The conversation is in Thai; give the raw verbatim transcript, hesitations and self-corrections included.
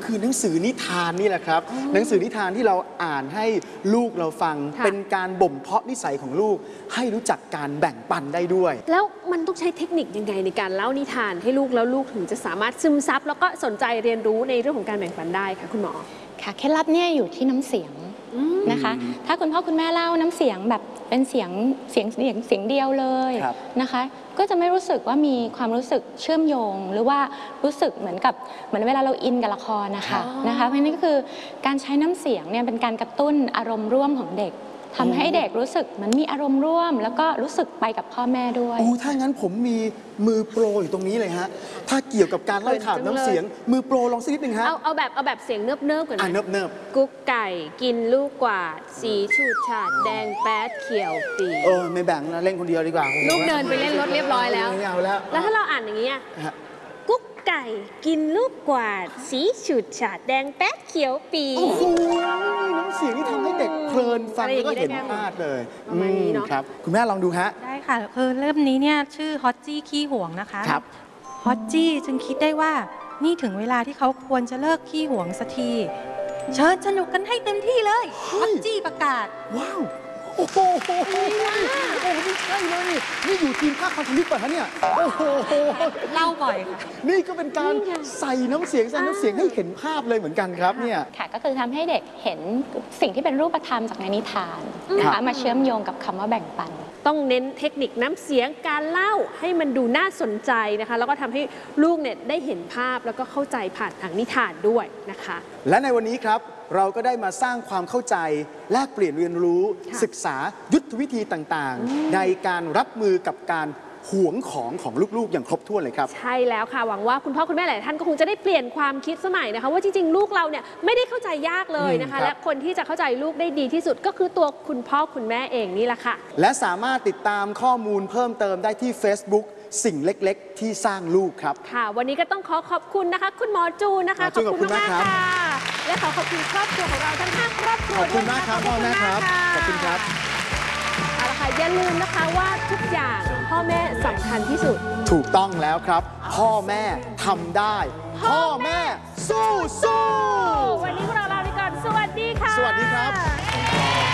คือหนังสือนิทานนี่แหละครับหนังสือนิทานที่เราอ่านให้ลูกเราฟังเป็นการบ่มเพาะนิสัยของลูกให้รู้จักการแบ่งปันได้ด้วยแล้วมันต้องใช้เทคนิคยังไงในการเล่านิทานให้ลูกแล้วลูกถึงจะสามารถซึมซับแล้วก็สนใจเรียนรู้ในเรื่องของการแบ่งปันได้ค่ะคุณหมอค่ะเคล็ดลับเนี่ยอยู่ที่น้ำเสียงนะคะถ้าคุณพ่อคุณแม่เล่าน้ำเสียงแบบเป็นเสียงเสียงเสียงเสียงเดียวเลยนะคะก็จะไม่รู้สึกว่ามีความรู้สึกเชื่อมโยงหรือว่ารู้สึกเหมือนกับเหมือนเวลาเราอินกับละครนะคะนะคะเพราะนี่ก็คือการใช้น้ำเสียงเนี่ยเป็นการกระตุ้นอารมณ์ร่วมของเด็กทำให้เด็กรู้สึกมันมีอารมณ์ร่วมแล้วก็รู้สึกไปกับพ่อแม่ด้วยโอ้ถ้างั้นผมมีมือโปรอยู่ตรงนี้เลยฮะถ้าเกี่ยวกับการเล่าข่าวน้ำเสียงมือโปรลองสักนิดนึงฮะเอาเอาแบบเอาแบบเสียงเนิบเนิบก่อนนะอ่ะเนิบเนิบกุ๊กไก่กินลูกกวาดสีฉูดฉาดแดงแป๊ดเขียวปีเออไม่แบ่งนะเล่นคนเดียวดีกว่าลูกเดินไปเล่นรถเรียบร้อยแล้วไม่เอาแล้วแล้วถ้าเราอ่านอย่างนี้กุ๊กไก่กินลูกกวาดสีฉูดฉาดแดงแป๊ดเขียวปีโอ้โหน้ำเสียงที่ทำให้เด็กเพลินฟังแล้วก็เห็นภาพเลยประมาณนี้เนาะครับคุณแม่ลองดูฮะได้ค่ะคือเล่มนี้เนี่ยชื่อฮอตจี้ขี้ห่วงนะคะครับฮอตจี้จึงคิดได้ว่านี่ถึงเวลาที่เขาควรจะเลิกขี้ห่วงสักทีเชิญสนุกกันให้เต็มที่เลยฮอตจี้ประกาศว้าวโอ้โหโอ้โหนี่ใช่เลยนี่อยู่ทีมภาคคอนเทนต์ป่ะคะเนี่ยโอ้โหเล่าบ่อยค่ะนี่ก็เป็นการใส่น้ำเสียงใส่น้ำเสียงให้เห็นภาพเลยเหมือนกันครับเนี่ยค่ะก็คือทำให้เด็กเห็นสิ่งที่เป็นรูปธรรมจากในนิทานนะคะมาเชื่อมโยงกับคำว่าแบ่งปันต้องเน้นเทคนิคน้ำเสียงการเล่าให้มันดูน่าสนใจนะคะแล้วก็ทำให้ลูกเนี่ยได้เห็นภาพแล้วก็เข้าใจผ่านทางนิทานด้วยนะคะและในวันนี้ครับเราก็ได้มาสร้างความเข้าใจแลกเปลี่ยนเรียนรู้ศึกษายุทธวิธีต่างๆในการรับมือกับการหวงของของลูกๆอย่างครบถ้วนเลยครับใช่แล้วค่ะหวังว่าคุณพ่อคุณแม่หลายท่านก็คงจะได้เปลี่ยนความคิดสมัยนะคะว่าจริงๆลูกเราเนี่ยไม่ได้เข้าใจยากเลยนะคะและคนที่จะเข้าใจลูกได้ดีที่สุดก็คือตัวคุณพ่อคุณแม่เองนี่แหละค่ะและสามารถติดตามข้อมูลเพิ่มเติมได้ที่ Facebook สิ่งเล็กๆที่สร้างลูกครับค่ะวันนี้ก็ต้องขอขอบคุณนะคะคุณหมอจูนะคะขอบคุณมากค่ะและขอขอบคุณครอบครัวของเราทั้งห้าครอบครัวขอบคุณมากครับพ่อแม่ครับขอบคุณครับเอาละค่ะอย่าลืมนะคะว่าทุกอย่างพ่อแม่สำคัญที่สุดถูกต้องแล้วครับพ่อแม่ทำได้พ่อแม่สู้สู้วันนี้พวกเราลาไปก่อนสวัสดีค่ะสวัสดีครับ